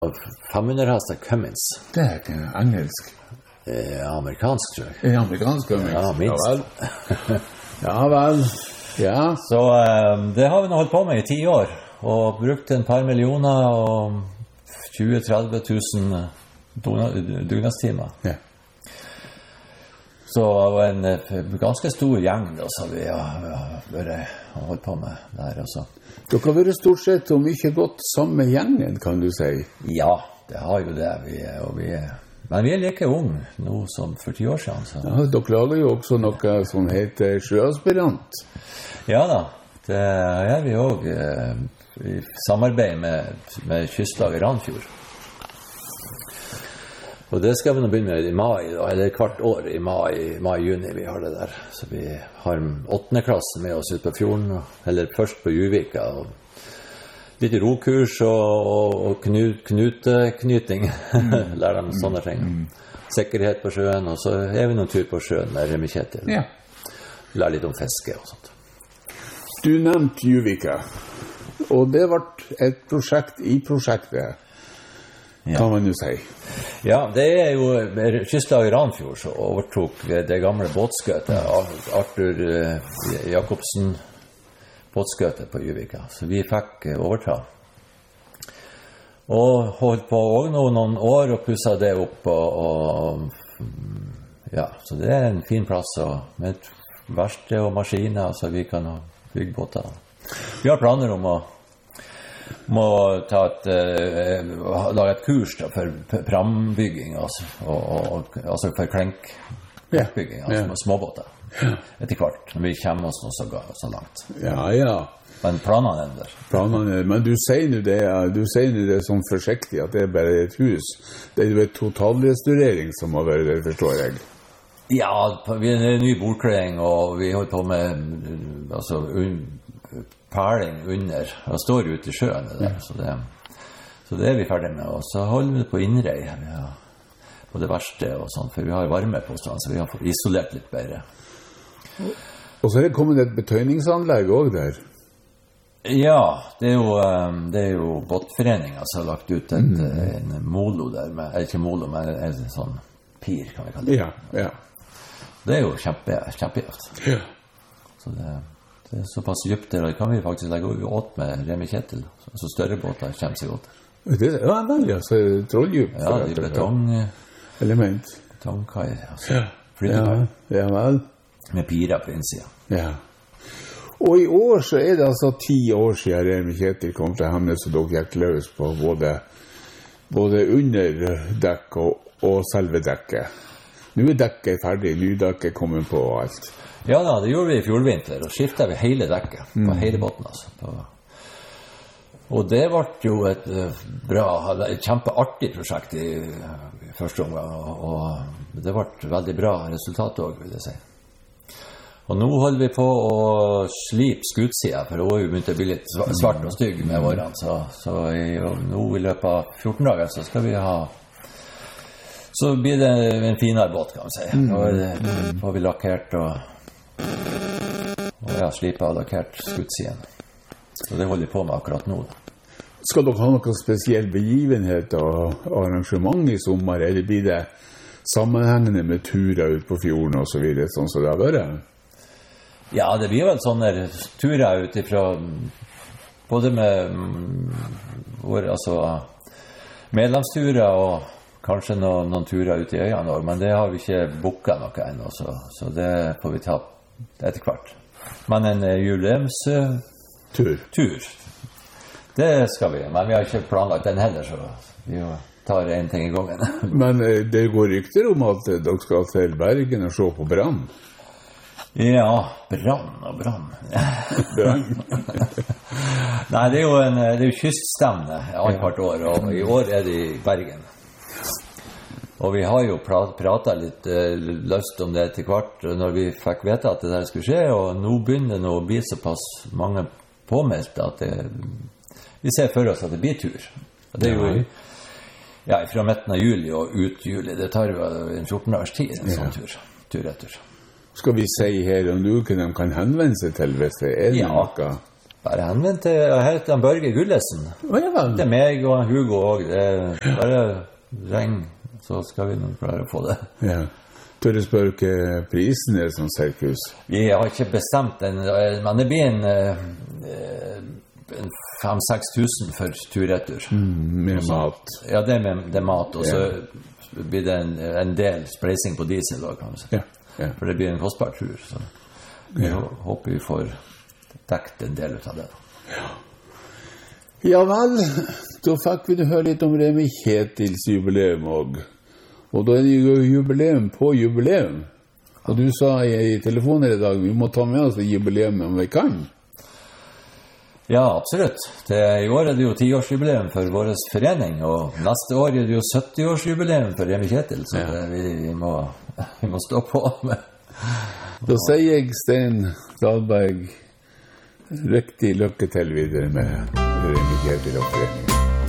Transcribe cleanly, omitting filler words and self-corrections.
500 hester Cummins. Det er ikke engelsk. Amerikansk, tror jeg. Amerikansk Cummins? Ja, minst. Ja vel. Ja vel. Ja. Så det har vi nå holdt på med i 10 år, og brukt et par millioner og 20-30 000 dugnadstimer. Ja. Så det var en ganske stor gjeng da, så vi har holdt på med der også. Dere har vært stort sett om ikke gått samme gjengen, kan du si? Ja, det har jo det. Men vi er like unge nå som for 10 år siden. Så. Ja, dere lager jo også noe som heter sjøaspirant. Ja da, det gjør vi også i samarbeid med kystlaget Ranfjord. Og det skal vi nå begynne med i mai, eller hvert år i mai-juni vi har det der. Så vi har 8. klassen med oss ut på fjorden, eller først på Juvika, og litt rokurs og knuteknyting, lærer dem sånne ting. Sikkerhet på sjøen, og så er vi noen tur på sjøen med Remi Kjetil. Ja. Lærer litt om fiske og sånt. Du nevnte Juvika, og det ble et prosjekt i prosjektet. Kan man jo si. Ja, det er jo kystlaget Ranfjord som overtok det gamle båtskøtet, Arthur Jacobsen båtskøtet på Juvika. Så vi fikk overta. Og holdt på også noen år og pusset det opp. Ja, så det er en fin plass med et verksted og maskiner, så vi kan bygge båter. Vi har planer om å lage et kurs da, for prambygging, altså for klenkbygging, altså småbåter, etter hvert, når vi kommer oss så langt. Ja. Men planene er der. Men du sier det sånn forsiktig, at det er bare et hus. Det er jo et totalrestaurering som har vært der, forstår jeg. Ja, vi er en ny bordkledning, og vi holder på med perling under, og står ute i sjøen der, så det er vi ferdig med, og så holder vi på innrei på det verste og sånt, for vi har varme på strand, så vi har fått isolert litt bedre. Og så er det kommet et betøyningsanlegg også der. Ja, det er jo båtforeningen som har lagt ut en molo der, ikke molo, men en sånn pir, kan vi kalle det. Ja. Det er jo kjempegjørt. Ja. Så det er såpass dypt der, og det kan vi faktisk legge åt med Remi Kjetil, så større båter kommer seg godt. Ja, vel, så trolldypt. Ja, det er element. Betongkai, altså. Flytekai. Ja, vel. Med pirer på innsiden. Ja. Og i år så er det altså 10 år siden Remi Kjetil kom til Hemnes, og dere gikk løs på både under dekk og selve dekket. Nå er dekket ferdig, nydekket kommer på og alt. Ja da, det gjorde vi i fjordvinter, og skiftet vi hele dekket på hele båten, altså. Og det ble jo et kjempeartig prosjekt i første omgang, og det ble veldig bra resultat også, vil jeg si. Og nå holder vi på å slipe skutsida, for hun begynte å bli litt svart og stygg med vårene, så nå i løpet av 14 dager så skal vi så blir det en finere båt, kan man si. Nå får vi lakkert og slipet og lakkert skutsiden. Så det holder vi på med akkurat nå. Skal dere ha noen spesiell begivenhet og arrangement i sommer, eller blir det sammenhengende med turer ut på fjorden og så videre, sånn som det har vært? Ja, det blir vel sånne turer ut ifra både med våre medlemsturer og kanskje noen turer ut i øyene også, men det har vi ikke booket noe ennå, så det får vi ta etter hvert. Men en jubileumstur, det skal vi, men vi har ikke planlagt den heller, så vi tar en ting i gangen. Men det går rykter om at dere skal til Bergen og se på brann? Ja, brann. Nei, det er jo kyststevne hvert år, og i år er det i Bergen. Og vi har jo pratet litt løst om det til hvert når vi fikk vite at det der skulle skje, og nå begynner det å bli såpass mange påmeldt at vi ser for oss at det blir tur. Og det er jo fra midten av juli og ut juli. Det tar jo en 14 dagers tid, en sånn tur etter. Skal vi si her om nå hva de kan henvende seg til hvis det er noe? Bare henvendt til, jeg heter Børge Gullesen. Det meg og Hugo også. Bare ring, så skal vi nok klare å få det. Ja. Tør du spørre hva prisen som sirkus? Vi har ikke bestemt den, men det blir en 5-6 tusen for turretur. Med mat? Ja, det er mat, og så blir det en del spleising på diesel da, kan man si. Ja. For det blir en kostbar tur, så vi håper vi får dekt en del av det. Ja vel, da fikk vi høre litt om Remi Kjetils jubileum også. Og da er det jo jubileum på jubileum. Og du sa i telefonen i dag, vi må ta med oss det jubileum om vi kan. Ja, absolutt. I år er det jo 10-årsjubileum for vår forening, og neste år er det jo 70-årsjubileum for Remi Kjetil, så vi må stå på med. Da sier jeg Stein Dahlberg riktig lykke til videre med Remi Kjetil og foreningen.